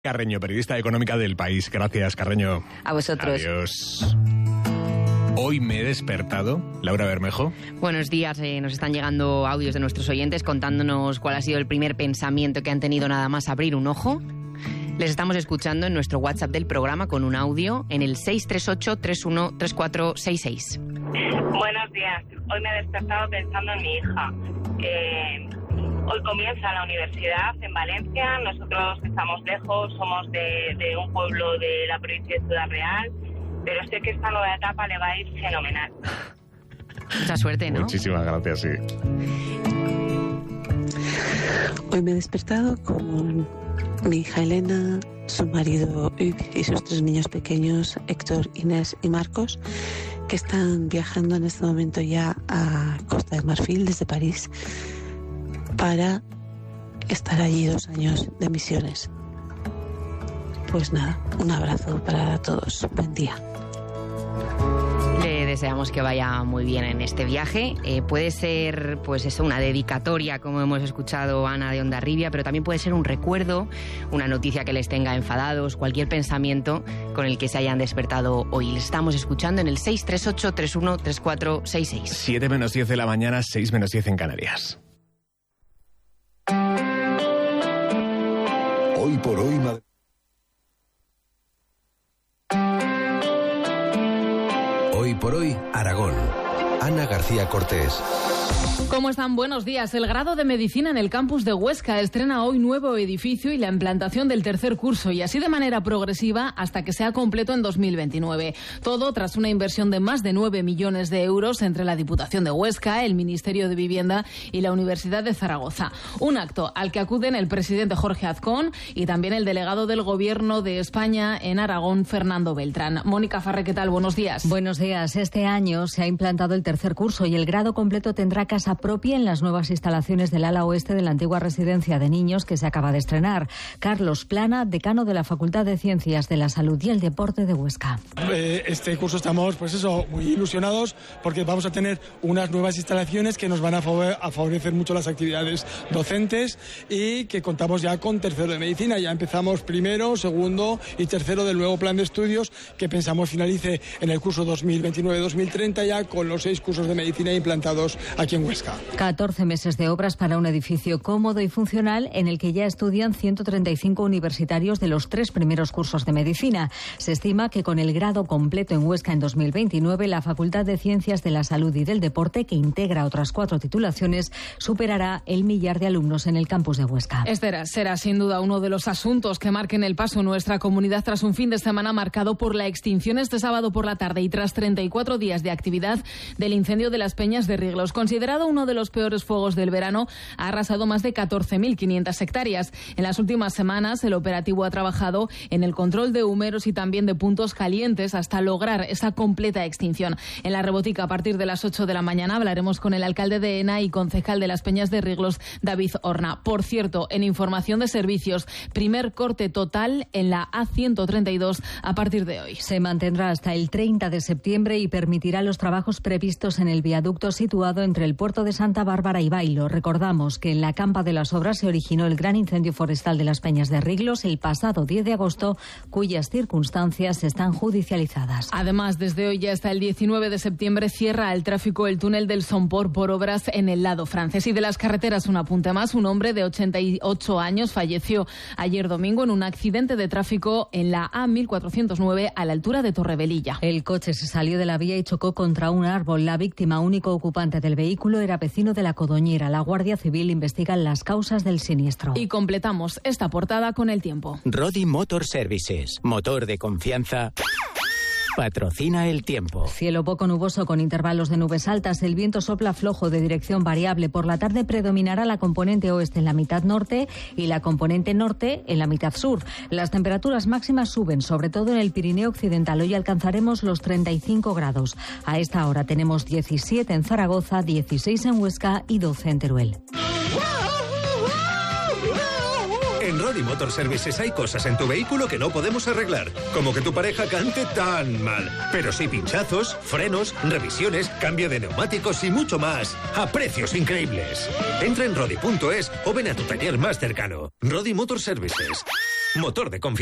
Carreño, periodista económica del País. Gracias, Carreño. A vosotros. Adiós. Hoy me he despertado, Laura Bermejo. Buenos días, nos están llegando audios de nuestros oyentes contándonos cuál ha sido el primer pensamiento que han tenido nada más abrir un ojo. Les estamos escuchando en nuestro WhatsApp del programa con un audio en el 638-313466. Buenos días, hoy me he despertado pensando en mi hija. Hoy comienza la universidad en Valencia, nosotros estamos lejos, somos de un pueblo de la provincia de Ciudad Real, pero sé que esta nueva etapa le va a ir fenomenal. Mucha suerte, ¿no? Muchísimas gracias, sí. Hoy me he despertado con mi hija Elena, su marido Hugues y sus 3 niños pequeños, Héctor, Inés y Marcos, que están viajando en este momento ya a Costa de Marfil desde París para estar allí 2 años de misiones. Pues nada, un abrazo para todos. Buen día. Le deseamos que vaya muy bien en este viaje. Puede ser, pues eso, una dedicatoria, como hemos escuchado Ana de Hondarribia, pero también puede ser un recuerdo, una noticia que les tenga enfadados, cualquier pensamiento con el que se hayan despertado hoy. Les estamos escuchando en el 638-313466. 7 menos 10 de la mañana, 6 menos 10 en Canarias. Hoy por hoy, Hoy por hoy, Aragón. Ana García Cortés. ¿Cómo están? Buenos días. El grado de Medicina en el campus de Huesca estrena hoy nuevo edificio y la implantación del tercer curso, y así de manera progresiva hasta que sea completo en 2029. Todo tras una inversión de más de 9 millones de euros entre la Diputación de Huesca, el Ministerio de Vivienda y la Universidad de Zaragoza. Un acto al que acuden el presidente Jorge Azcón y también el delegado del Gobierno de España en Aragón, Fernando Beltrán. Mónica Farré, ¿qué tal? Buenos días. Buenos días. Este año se ha implantado el tercer curso y el grado completo tendrá casa propia en las nuevas instalaciones del ala oeste de la antigua residencia de niños que se acaba de estrenar. Carlos Plana, decano de la Facultad de Ciencias de la Salud y el Deporte de Huesca. Este curso estamos, muy ilusionados porque vamos a tener unas nuevas instalaciones que nos van a favorecer mucho las actividades docentes y que contamos ya con tercero de medicina. Ya empezamos primero, segundo y tercero del nuevo plan de estudios que pensamos finalice en el curso 2029-2030 ya con los 6 cursos de medicina implantados aquí en Huesca. 14 meses de obras para un edificio cómodo y funcional en el que ya estudian 135 universitarios de los 3 primeros cursos de medicina. Se estima que con el grado completo en Huesca en 2029, la Facultad de Ciencias de la Salud y del Deporte, que integra otras 4 titulaciones, superará el 1.000.000 de alumnos en el campus de Huesca. Este será sin duda uno de los asuntos que marquen el paso en nuestra comunidad tras un fin de semana marcado por la extinción este sábado por la tarde y tras 34 días de actividad del incendio de las Peñas de Riglos. Considerado uno de los peores fuegos del verano, ha arrasado más de 14.500 hectáreas. En las últimas semanas, el operativo ha trabajado en el control de humeros y también de puntos calientes hasta lograr esa completa extinción. En la Rebotica, a partir de las 8 de la mañana, hablaremos con el alcalde de Ena y concejal de las Peñas de Riglos, David Horna. Por cierto, en información de servicios, primer corte total en la A132 a partir de hoy. Se mantendrá hasta el 30 de septiembre y permitirá los trabajos previstos en el viaducto situado entre el puerto de Santa Bárbara y Bailo. Recordamos que en la campa de las obras se originó el gran incendio forestal de las Peñas de Riglos el pasado 10 de agosto, cuyas circunstancias están judicializadas. Además, desde hoy ya hasta el 19 de septiembre cierra el tráfico el túnel del Somport por obras en el lado francés. Y de las carreteras, un apunte más. Un hombre de 88 años falleció ayer domingo en un accidente de tráfico en la A1409 a la altura de Torrevelilla. El coche se salió de la vía y chocó contra un árbol. La víctima, único ocupante del vehículo, era vecino de La Codoñera. La Guardia Civil investiga las causas del siniestro. Y completamos esta portada con el tiempo. Rodi Motor Services, motor de confianza, patrocina el tiempo. Cielo poco nuboso con intervalos de nubes altas. El viento sopla flojo de dirección variable. Por la tarde predominará la componente oeste en la mitad norte y la componente norte en la mitad sur. Las temperaturas máximas suben, sobre todo en el Pirineo occidental. Hoy alcanzaremos los 35 grados. A esta hora tenemos 17 en Zaragoza, 16 en Huesca y 12 en Teruel. En Rodi Motor Services hay cosas en tu vehículo que no podemos arreglar, como que tu pareja cante tan mal, pero sí pinchazos, frenos, revisiones, cambio de neumáticos y mucho más, a precios increíbles. Entra en Rodi.es o ven a tu taller más cercano. Rodi Motor Services. Motor de confianza.